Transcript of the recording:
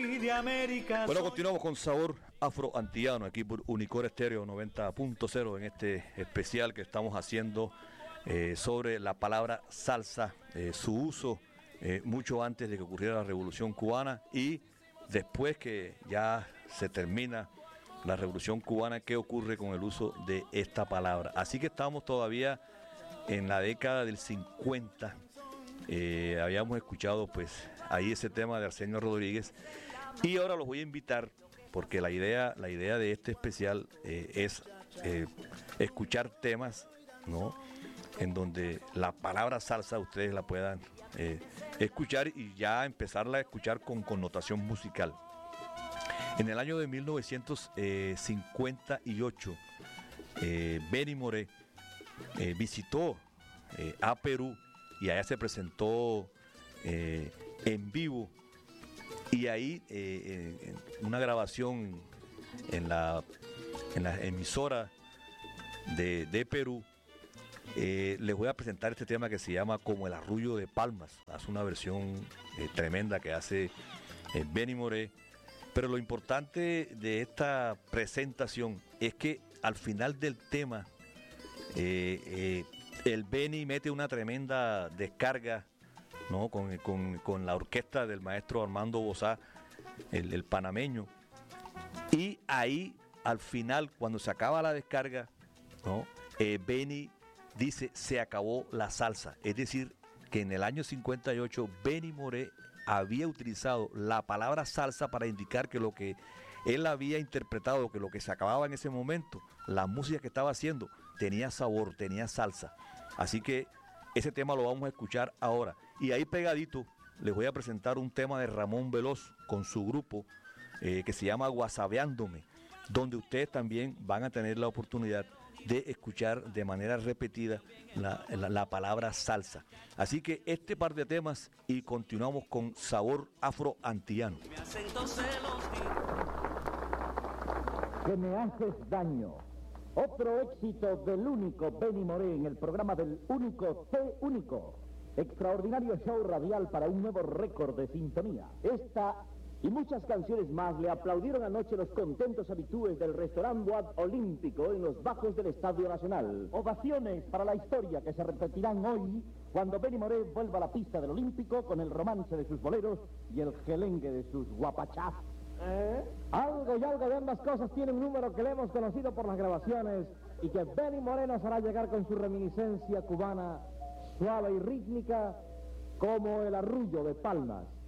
Bueno, continuamos con Sabor Afroantillano aquí por Unicor Estéreo 90.0 en este especial que estamos haciendo sobre la palabra salsa, su uso mucho antes de que ocurriera la Revolución Cubana y después que ya se termina la Revolución Cubana, ¿qué ocurre con el uso de esta palabra? Así que estamos todavía en la década del 50. Habíamos escuchado pues ahí ese tema de Arsenio Rodríguez y ahora los voy a invitar porque la idea de este especial es escuchar temas, ¿no?, en donde la palabra salsa ustedes la puedan escuchar y ya empezarla a escuchar con connotación musical. En el año de 1958 Benny Moré visitó a Perú y allá se presentó en vivo y ahí en una grabación en la emisora de Perú les voy a presentar este tema que se llama Como el Arrullo de Palmas. Hace una versión tremenda que hace Benny Moré, pero lo importante de esta presentación es que al final del tema el Benny mete una tremenda descarga, ¿no?, con la orquesta del maestro Armando Bozá, el panameño, y ahí al final cuando se acaba la descarga, ¿no?, Benny dice se acabó la salsa, es decir que en el año 58 Benny Moré había utilizado la palabra salsa para indicar que lo que él había interpretado, que lo que se acababa en ese momento, la música que estaba haciendo tenía sabor, tenía salsa. Así que ese tema lo vamos a escuchar ahora. Y ahí pegadito les voy a presentar un tema de Ramón Veloz con su grupo que se llama Guasabeándome, donde ustedes también van a tener la oportunidad de escuchar de manera repetida la palabra salsa. Así que este par de temas y continuamos con Sabor Afroantillano. Que me haces daño. Otro éxito del único Benny Moré en el programa del único T único. Extraordinario show radial para un nuevo récord de sintonía. Esta y muchas canciones más le aplaudieron anoche los contentos habitúes del restaurante Boat Olímpico en los bajos del Estadio Nacional. Ovaciones para la historia que se repetirán hoy cuando Benny Moré vuelva a la pista del Olímpico con el romance de sus boleros y el gelengue de sus guapachás. Algo y algo de ambas cosas tiene un número que le hemos conocido por las grabaciones y que Benny Moré nos hará llegar con su reminiscencia cubana suave y rítmica como el arrullo de palmas.